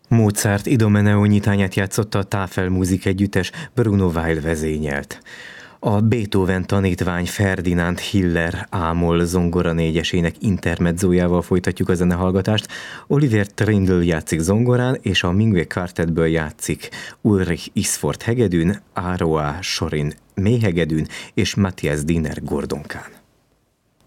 Mozart Idomeneo nyitányát játszotta a Tafelmusik együttes, Bruno Weil vezényelt. A Beethoven tanítvány Ferdinand Hiller ámol zongora négyesének intermedzójával folytatjuk a zenehallgatást. Oliver Trindle játszik zongorán, és a Mingue Quartetből játszik Ulrich Isfort hegedűn, Aroa Sorin mélyhegedűn és Matthias Diener gordonkán.